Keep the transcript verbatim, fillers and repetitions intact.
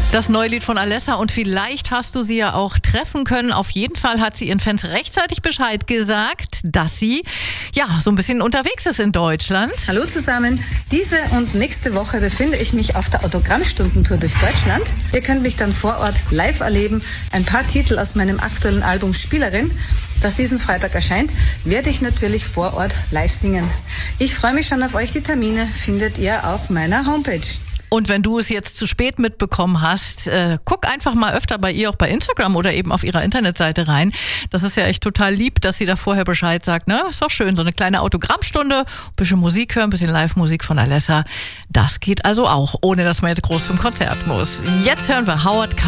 Das neue Lied von Alessa, und vielleicht hast du sie ja auch treffen können. Auf jeden Fall hat sie ihren Fans rechtzeitig Bescheid gesagt, dass sie ja so ein bisschen unterwegs ist in Deutschland. Hallo zusammen. Diese und nächste Woche befinde ich mich auf der Autogrammstundentour durch Deutschland. Ihr könnt mich dann vor Ort live erleben. Ein paar Titel aus meinem aktuellen Album Spielerin, das diesen Freitag erscheint, werde ich natürlich vor Ort live singen. Ich freue mich schon auf euch. Die Termine findet ihr auf meiner Homepage. Und wenn du es jetzt zu spät mitbekommen hast, äh, guck einfach mal öfter bei ihr auch bei Instagram oder eben auf ihrer Internetseite rein. Das ist ja echt total lieb, dass sie da vorher Bescheid sagt. Ne? Ist doch schön, so eine kleine Autogrammstunde, ein bisschen Musik hören, ein bisschen Live-Musik von Alessa. Das geht also auch, ohne dass man jetzt groß zum Konzert muss. Jetzt hören wir Howard Carter.